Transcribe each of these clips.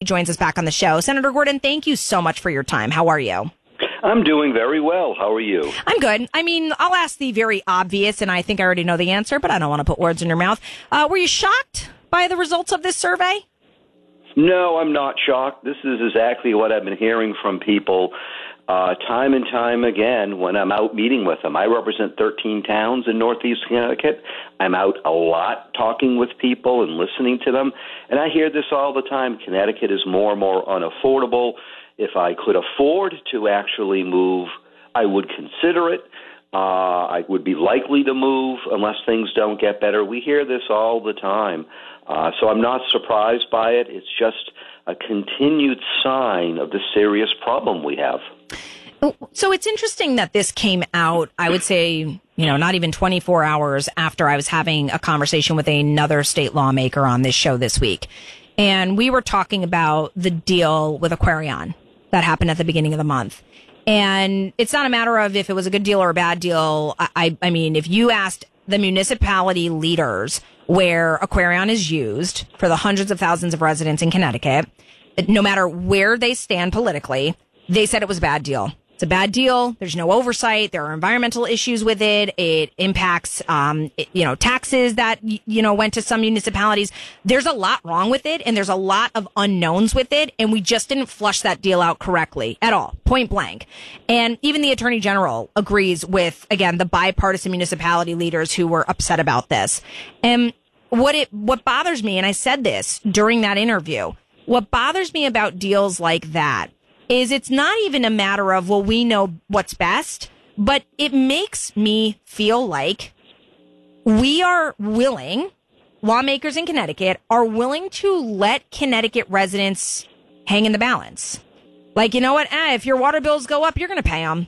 joins us back on the show. Senator Gordon, thank you so much for your time. How are you? I'm doing very well. How are you? I'm good. I mean, I'll ask the very obvious, and I think I already know the answer, but I don't want to put words in your mouth. Were you shocked by the results of this survey? No, I'm not shocked. This is exactly what I've been hearing from people time and time again when I'm out meeting with them. I represent 13 towns in Northeast Connecticut. I'm out a lot talking with people and listening to them, and I hear this all the time. Connecticut is more and more unaffordable. If I could afford to actually move, I would consider it. I would be likely to move unless things don't get better. We hear this all the time. So I'm not surprised by it. It's just a continued sign of the serious problem we have. So it's interesting that this came out, I would say, not even 24 hours after I was having a conversation with another state lawmaker on this show this week. And we were talking about the deal with Aquarion that happened at the beginning of the month. And it's not a matter of if it was a good deal or a bad deal. I mean, if you asked the municipality leaders where Aquarion is used for the hundreds of thousands of residents in Connecticut, no matter where they stand politically, they said it was a bad deal. It's a bad deal. There's no oversight. There are environmental issues with it. It impacts, taxes that, went to some municipalities. There's a lot wrong with it, and there's a lot of unknowns with it, and we just didn't flush that deal out correctly at all, point blank. And even the Attorney General agrees with, again, the bipartisan municipality leaders who were upset about this. And what bothers me, and I said this during that interview, what bothers me about deals like that is it's not even a matter of, well, we know what's best, but it makes me feel like we are willing, lawmakers in Connecticut are willing to let Connecticut residents hang in the balance. Like, you know what? If your water bills go up, you're going to pay them.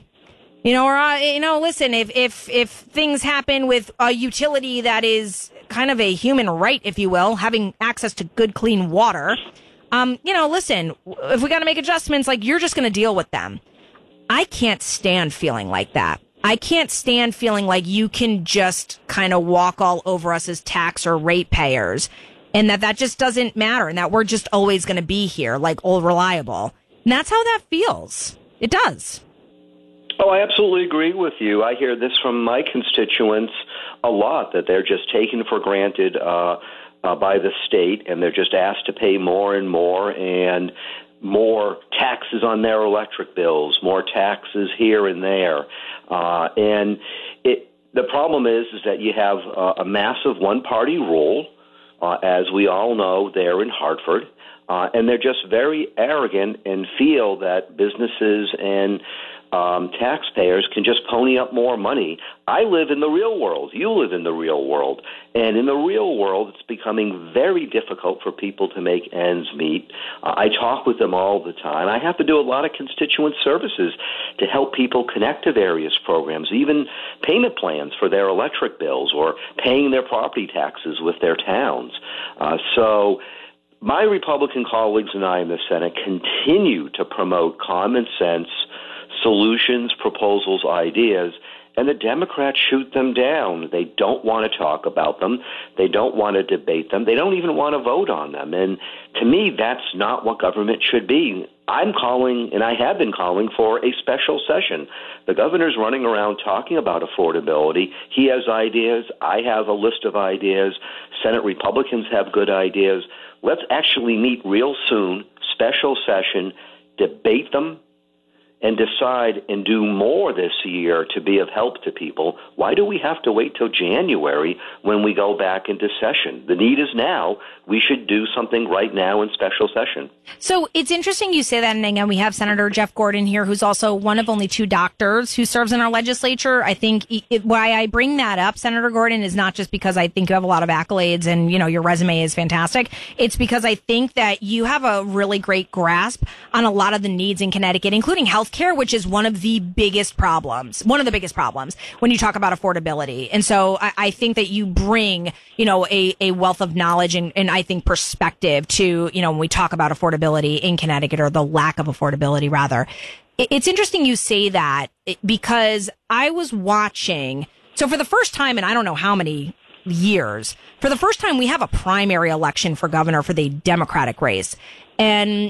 Listen, if things happen with a utility that is kind of a human right, if you will, having access to good, clean water, listen, if we got to make adjustments, you're just going to deal with them. I can't stand feeling like that. I can't stand feeling like you can just kind of walk all over us as tax or ratepayers and that just doesn't matter and that we're just always going to be here, all reliable. And that's how that feels. It does. Oh, I absolutely agree with you. I hear this from my constituents a lot, that they're just taken for granted by the state, and they're just asked to pay more and more taxes on their electric bills, more taxes here and there. The problem is that you have a massive one-party rule, as we all know, there in Hartford, and they're just very arrogant and feel that businesses and taxpayers can just pony up more money. I live in the real world. You live in the real world. And in the real world, it's becoming very difficult for people to make ends meet. I talk with them all the time. I have to do a lot of constituent services to help people connect to various programs, even payment plans for their electric bills or paying their property taxes with their towns. So my Republican colleagues and I in the Senate continue to promote common sense solutions, proposals, ideas, and the Democrats shoot them down. They don't want to talk about them. They don't want to debate them. They don't even want to vote on them. And to me, that's not what government should be. I'm calling, and I have been calling, for a special session. The governor's running around talking about affordability. He has ideas. I have a list of ideas. Senate Republicans have good ideas. Let's actually meet real soon, special session, debate them, and decide and do more this year to be of help to people. Why do we have to wait till January when we go back into session? The need is now. We should do something right now in special session. So it's interesting you say that, and again, we have Senator Jeff Gordon here, who's also one of only 2 doctors who serves in our legislature. I think why I bring that up, Senator Gordon, is not just because I think you have a lot of accolades and, your resume is fantastic. It's because I think that you have a really great grasp on a lot of the needs in Connecticut, including healthcare, which is one of the biggest problems when you talk about affordability. And so I think that you bring, a wealth of knowledge and I think perspective to, when we talk about affordability in Connecticut, or the lack of affordability rather. It's interesting you say that, because I was watching. So for the first time in I don't know how many years, for the first time we have a primary election for governor for the Democratic race. And